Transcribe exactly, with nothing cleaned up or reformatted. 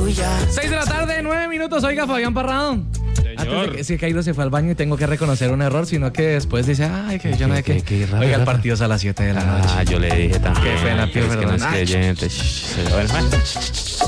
seis de la tarde, nueve minutos. Oiga, Fabián Parrado. Antes de que, es que Cairo se fue al baño y tengo que reconocer un error, sino que después dice, ay, que yo no sé qué. Oiga, el partido es a las siete de la noche. Ah, yo le dije también. Qué pena, tío, es que no es perdón. creyente. Shh, bueno, bueno.